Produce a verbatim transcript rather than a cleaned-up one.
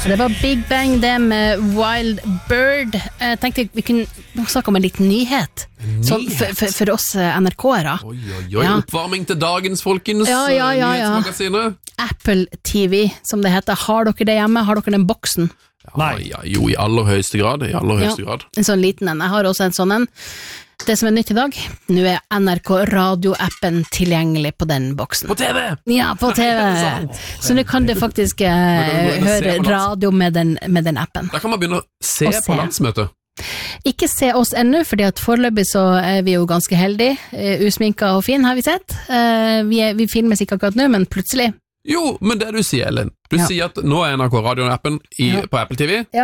Det var Big Bang det med Wild Bird. Jeg tenkte vi kunne snakke om en liten nyhet, nyhet. Sånn for, for, for oss N R K-ere. Oi, oi, oi, ja. Oppvarming til dagens folkens ja, ja, ja, ja. nyhetsmagasinet. Apple T V, som det heter. Har dere det hjemme? Har dere den boksen? Ja, ja, jo, i aller høyeste grad, i aller høyeste ja, grad. En sånn liten en. Jeg har også en sånn en. Det som er nytt i dag, nå er N R K radio-appen tilgjengelig på den boksen. På T V? Ja, på T V. Så nå kan du faktisk uh, høre radio med den, med den appen. Da kan man begynne å se, å se. på landsmøtet. Ikke se oss ennå, fordi at foreløpig så er vi jo ganske heldige. Uh, usminka og fin har vi sett. Uh, vi, er, vi filmes ikke akkurat nå, men plutselig. Jo, men det du sier, Ellen. Du ja. sier at nå er N R K radio-appen ja. på Apple T V. Ja.